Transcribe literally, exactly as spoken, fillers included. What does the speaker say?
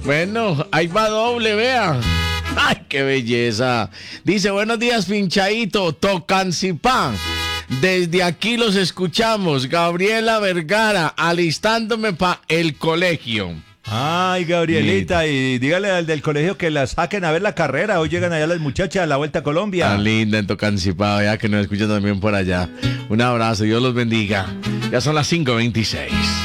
Bueno, ahí va doble, vea. ¡Ay, qué belleza! Dice, buenos días, pinchadito, Tocancipá. Desde aquí los escuchamos. Gabriela Vergara, alistándome para el colegio. Ay, Gabrielita, Linda. y dígale al del colegio que la saquen a ver la carrera. Hoy llegan allá las muchachas a la Vuelta a Colombia. Tan linda en Tocancipá, ya que nos escuchan también por allá. Un abrazo, Dios los bendiga. Ya son las cinco veintiséis.